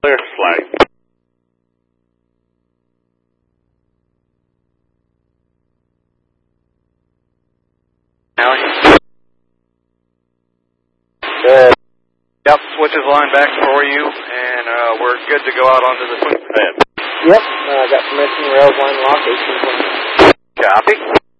Clear flag. Allie? Good. Yep, switches line back for you, and we're good to go out onto the swing pad. Yep, got permission, rails line lock, 1820. Copy.